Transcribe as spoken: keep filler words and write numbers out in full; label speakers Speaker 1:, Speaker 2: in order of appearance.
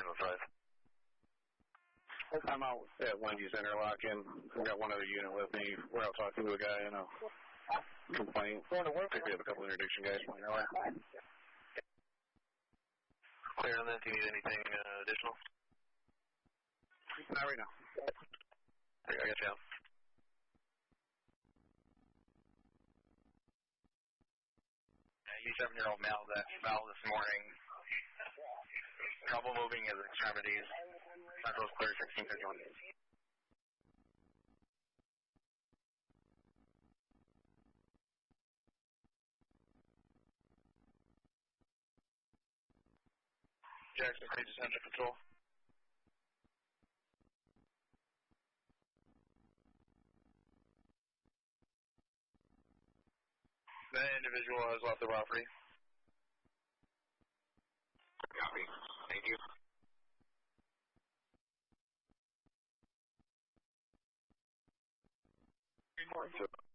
Speaker 1: Cardinal Drive.
Speaker 2: I'm out at Wendy's Interlocking. I've got one other unit with me. We're out talking to a guy in a complaint. I think we have a couple interdiction guys playing our way.
Speaker 1: Clear on that. Do you need anything uh, additional?
Speaker 2: Not right now.
Speaker 1: I got you out. eighty-seven-year-old male that fell this morning. Trouble moving his extremities. Central's clear, sixteen fifty-one. Jackson Creek to Central Patrol. That individual has left the property.
Speaker 3: Copy. Thank you.
Speaker 2: Good morning.